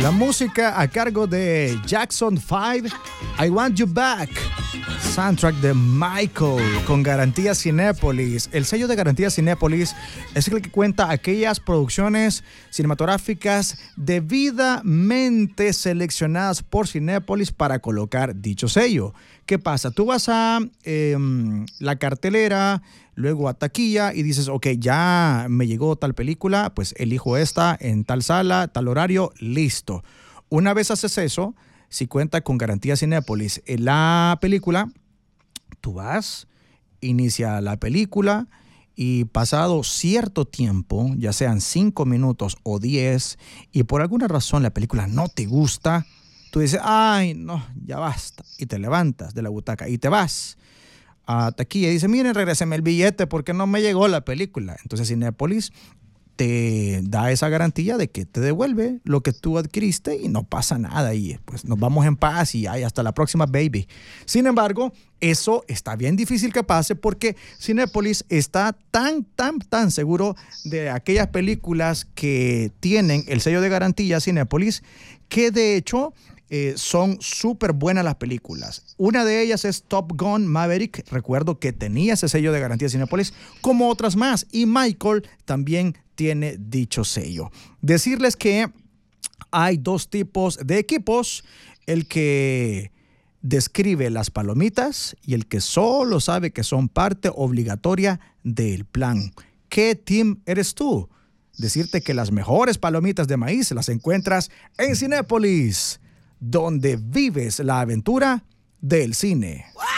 La música a cargo de Jackson 5, I Want You Back. Soundtrack de Michael con Garantía Cinépolis. El sello de Garantía Cinépolis es el que cuenta aquellas producciones cinematográficas debidamente seleccionadas por Cinépolis para colocar dicho sello. ¿Qué pasa? Tú vas a la cartelera, luego a taquilla y dices, ok, ya me llegó tal película, pues elijo esta en tal sala, tal horario, listo. Una vez haces eso, si cuenta con Garantía Cinépolis en la película, tú vas, inicia la película y pasado cierto tiempo, ya sean 5 minutos o 10, y por alguna razón la película no te gusta, tú dices, ay, no, ya basta, y te levantas de la butaca y te vas a taquilla y dices, miren, regréseme el billete porque no me llegó la película. Entonces Cinépolis te da esa garantía de que te devuelve lo que tú adquiriste y no pasa nada y pues nos vamos en paz y ay, hasta la próxima, baby. Sin embargo, eso está bien difícil que pase porque Cinépolis está tan seguro de aquellas películas que tienen el sello de garantía Cinépolis que de hecho son súper buenas las películas. Una de ellas es Top Gun Maverick. Recuerdo que tenía ese sello de garantía Cinépolis, como otras más. Y Michael también tiene dicho sello. Decirles que hay 2 tipos de equipos. El que describe las palomitas y el que solo sabe que son parte obligatoria del plan. ¿Qué team eres tú? Decirte que las mejores palomitas de maíz las encuentras en Cinépolis, donde vives la aventura del cine.